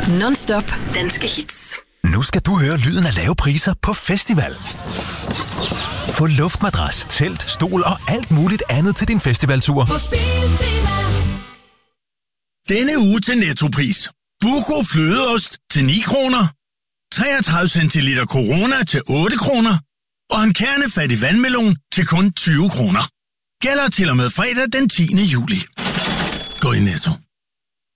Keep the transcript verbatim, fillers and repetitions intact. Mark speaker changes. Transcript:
Speaker 1: Non-stop danske hits.
Speaker 2: Nu skal du høre lyden af lave priser på festival. Få luftmadras, telt, stol og alt muligt andet til din festivaltur.
Speaker 3: På Spiltema.
Speaker 4: Denne uge til Nettopris. Buco flødeost til ni kroner. treogtredive centiliter Corona til otte kroner. Og en kernefattig vandmelon til kun tyve kroner. Gælder til og med fredag den tiende juli. Gå i Netto.